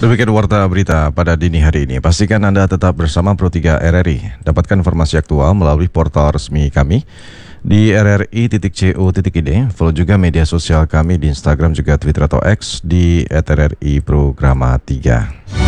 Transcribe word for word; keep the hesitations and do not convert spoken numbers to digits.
Demikian warta berita pada dini hari ini. Pastikan Anda tetap bersama Pro tiga R R I. Dapatkan informasi aktual melalui portal resmi kami di r r i titik co titik i d. Follow juga media sosial kami di Instagram juga Twitter atau X di et r r i programa tiga.